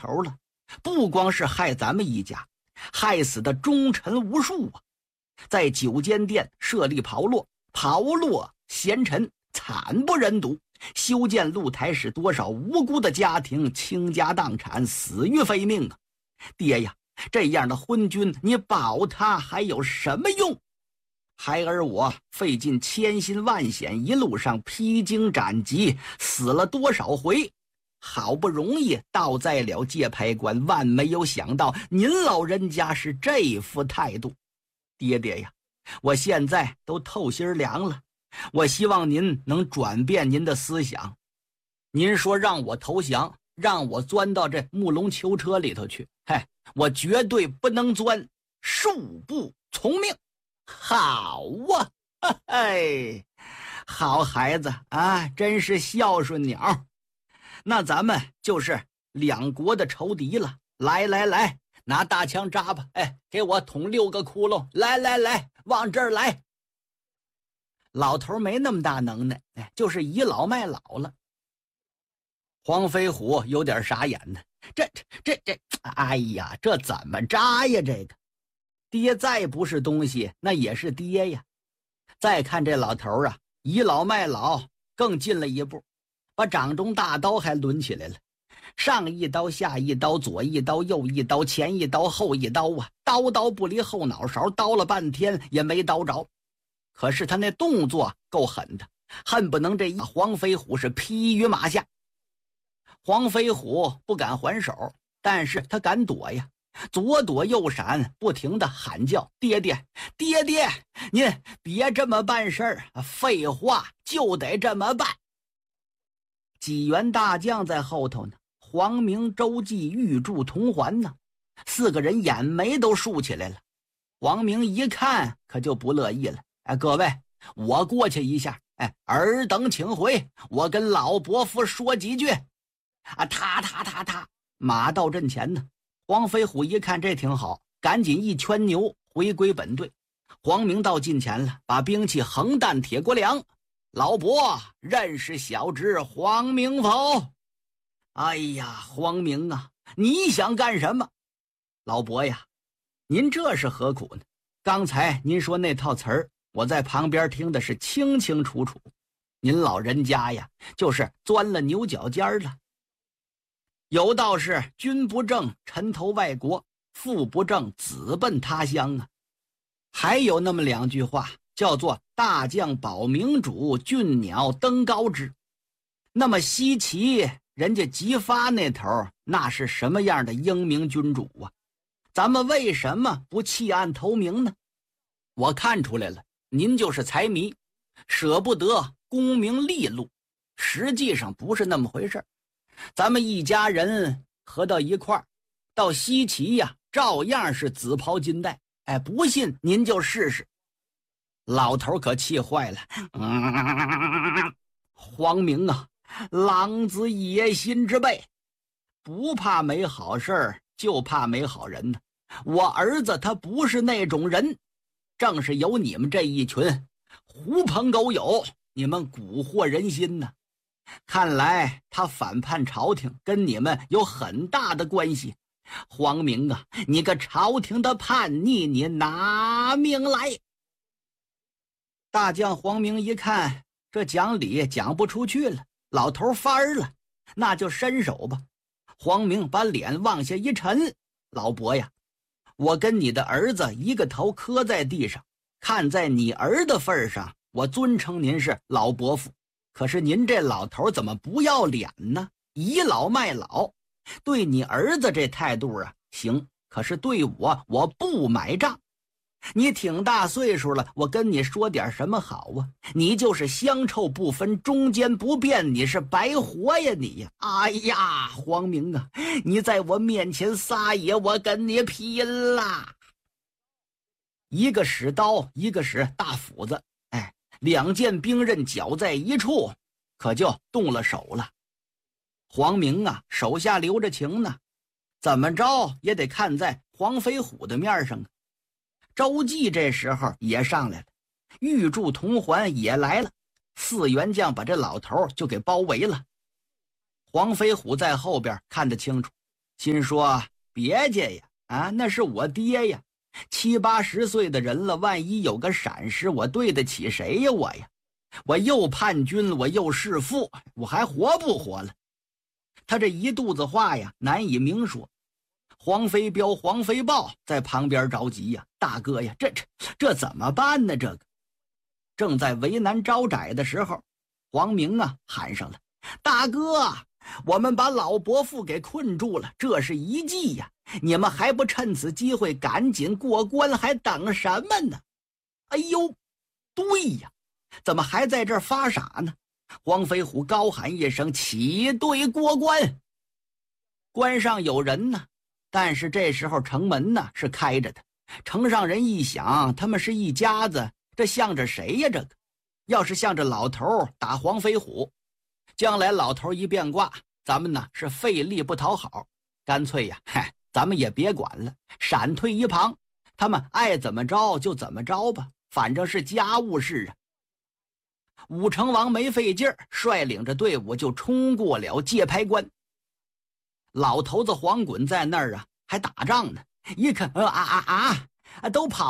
头了，不光是害咱们一家，害死的忠臣无数啊！在九间殿设立炮烙，炮烙贤臣，惨不忍睹。修建露台使多少无辜的家庭倾家荡产，死于非命啊！爹呀，这样的昏君，你保他还有什么用？孩儿我费尽千辛万险，一路上披荆斩棘，死了多少回，好不容易到在了界牌关，万没有想到您老人家是这副态度。爹爹呀，我现在都透心凉了，我希望您能转变您的思想。您说让我投降，让我钻到这木龙囚车里头去，我绝对不能钻，恕不从命。好啊，好孩子啊，真是孝顺鸟。那咱们就是两国的仇敌了。来，拿大枪扎吧，给我捅6个窟窿，来，往这儿来。老头没那么大能耐，就是倚老卖老了。黄飞虎有点傻眼呢，这，哎呀，这怎么扎呀？这个爹再不是东西，那也是爹呀。再看这老头啊，倚老卖老更进了一步，把掌中大刀还抡起来了，上一刀下一刀，左一刀右一刀，前一刀后一刀啊，刀不离后脑勺，刀了半天也没刀着。可是他那动作够狠的，恨不能这黄飞虎是劈于马下。黄飞虎不敢还手，但是他敢躲呀，左躲右闪，不停地喊叫：爹爹，您别这么办事儿！废话，就得这么办。几员大将在后头呢，黄明、周济、玉柱、铜环呢，4个人眼眉都竖起来了。黄明一看可就不乐意了，各位，我过去一下，尔等请回，我跟老伯父说几句。他马到阵前呢，黄飞虎一看这挺好，赶紧一圈牛回归本队。黄明到近前了，把兵器横弹铁国梁。老伯认识小侄黄明否？哎呀，黄明啊，你想干什么？老伯呀，您这是何苦呢？刚才您说那套词儿，我在旁边听的是清清楚楚。您老人家呀，就是钻了牛角尖了。有道是君不正臣投外国，父不正子奔他乡啊。还有那么2句话，叫做大将保明主，俊鸟登高枝。那么西岐人家姬发那头，那是什么样的英明君主啊？咱们为什么不弃暗投明呢？我看出来了，您就是财迷，舍不得功名利禄。实际上不是那么回事，咱们一家人合到一块儿，到西岐呀，照样是紫袍金带。不信您就试试。老头可气坏了，黄明啊，狼子野心之辈，不怕没好事儿，就怕没好人呢。我儿子他不是那种人，正是有你们这一群狐朋狗友，你们蛊惑人心呢。看来他反叛朝廷跟你们有很大的关系。黄明啊，你个朝廷的叛逆，你拿命来！大将黄明一看这讲理讲不出去了，老头翻了，那就伸手吧。黄明把脸往下一沉，老伯呀，我跟你的儿子一个头磕在地上，看在你儿的份上，我尊称您是老伯父。可是您这老头怎么不要脸呢？倚老卖老。对你儿子这态度啊，行，可是对我不买账。你挺大岁数了，我跟你说点什么好啊？你就是香臭不分，中间不变，你是白活呀你呀！哎呀，黄明啊，你在我面前撒野，我跟你拼啦！一个使刀，一个使大斧子，2件兵刃搅在一处，可就动了手了。黄明啊，手下留着情呢，怎么着也得看在黄飞虎的面上啊。周济这时候也上来了，玉柱铜环也来了，4员将把这老头就给包围了。黄飞虎在后边看得清楚， 心说别介呀，啊，那是我爹呀，70、80岁的人了，万一有个闪失，我对得起谁呀？我呀，我又叛军，我又弑父，我还活不活了？他这一肚子话呀，难以明说。黄飞彪、黄飞豹在旁边着急呀，大哥呀，这怎么办呢？这个正在为难招窄的时候，黄明啊喊上了：“大哥，我们把老伯父给困住了，这是一计呀！你们还不趁此机会赶紧过关，还等什么呢？”哎呦，对呀，怎么还在这儿发傻呢？黄飞虎高喊一声：“起队过关！”关上有人呢，但是这时候城门呢是开着的。城上人一想，他们是一家子，这向着谁呀？这个要是向着老头打黄飞虎，将来老头一变卦，咱们呢是费力不讨好，干脆呀，咱们也别管了，闪退一旁，他们爱怎么着就怎么着吧，反正是家务事啊。武成王没费劲儿，率领着队伍就冲过了界牌关。老头子黄滚在那儿啊，还打仗呢，一看都跑